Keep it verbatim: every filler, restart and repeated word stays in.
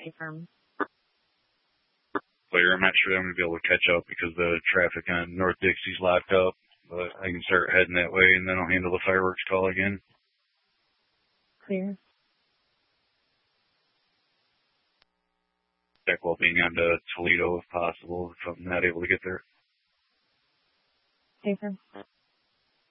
Affirm. Clear. I'm not sure I'm going to be able to catch up because the traffic on North Dixie's locked up, but I can start heading that way, and then I'll handle the fireworks call again. Clear. Check well being on to Toledo if possible, if I'm not able to get there. Affirm.